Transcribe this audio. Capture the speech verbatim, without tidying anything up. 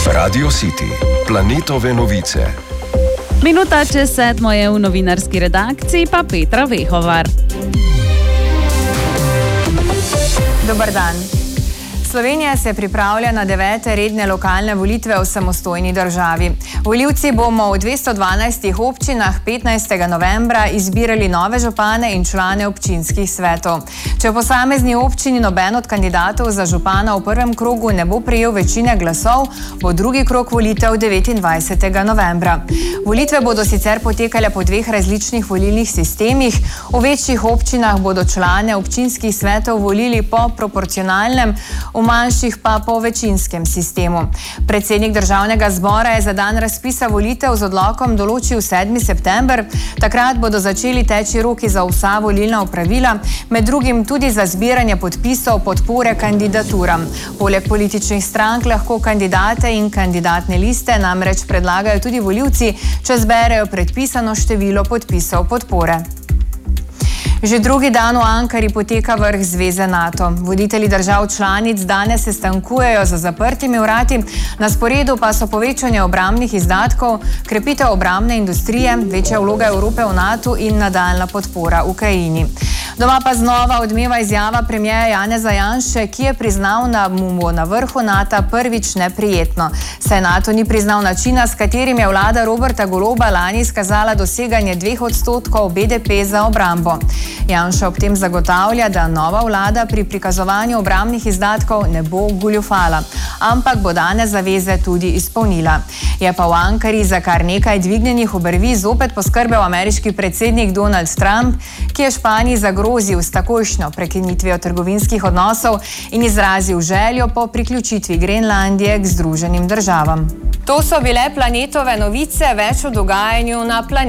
Radio City, planetove novice. Minuta čez sedmo je v novinarski redakciji, pa Petra Vehovar. Dobar dan. Slovenija se pripravlja na devete redne lokalne volitve v samostojni državi. Volivci bomo v dvesto dvanajstih občinah petnajstega novembra izbirali nove župane in člane občinskih svetov. Če v posamezni občini noben od kandidatov za župana v prvem krogu ne bo prejel večine glasov, bo drugi krog volitev devetindvajsetega novembra. Volitve bodo sicer potekale po dveh različnih volilnih sistemih. V večjih občinah bodo člane občinskih svetov volili po proporcionalnem, v manjših pa po večinskem sistemu. Predsednik državnega zbora je za dan razpisa volitev z odlokom določil sedmi september. Takrat bodo začeli teči roki za vsa volilna opravila, med drugim tudi za zbiranje podpisov podpore kandidaturam. Poleg političnih strank lahko kandidate in kandidatne liste namreč predlagajo tudi volivci, če zberejo predpisano število podpisov podpore. Že drugi dan v Ankari poteka vrh Zveze NATO. Voditelji držav članic danes se stankujejo za zaprtimi vrati, na sporedu pa so povečanje obrambnih izdatkov, krepitev obrambne industrije, večja vloga Evrope v NATO in nadaljnja podpora Ukrajini. Doma pa znova odmeva izjava premierja Janeza Janše, ki je priznal, da mu bo na vrhu NATO prvič neprijetno. Saj NATO ni priznal načina, s katerim je vlada Roberta Goloba lani izkazala doseganje dveh odstotkov B D P za obrambo. Janša ob tem zagotavlja, da nova vlada pri prikazovanju obrambnih izdatkov ne bo goljufala, ampak bo dane zaveze tudi izpolnila. Je pa v Ankari za kar nekaj dvignjenih obrvi zopet poskrbel ameriški predsednik Donald Trump, ki je Španiji zagrozil s takojšnjo prekinitvijo trgovinskih odnosov in izrazil željo po priključitvi Grenlandije k Združenim državam. To so bile planetove novice, več o dogajanju na planetu.